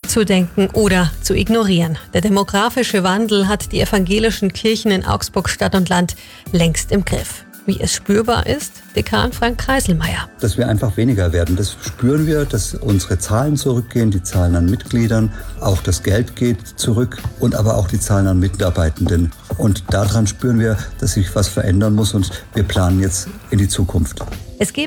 wegzudenken oder zu ignorieren. Der demografische Wandel hat die evangelischen Kirchen in Augsburg Stadt und Land längst im Griff. Wie es spürbar ist, Dekan Frank Kreiselmeier. Dass wir einfach weniger werden, das spüren wir, dass unsere Zahlen zurückgehen, die Zahlen an Mitgliedern, auch das Geld geht zurück und aber auch die Zahlen an Mitarbeitenden. Und daran spüren wir, dass sich was verändern muss und wir planen jetzt in die Zukunft. Es gebe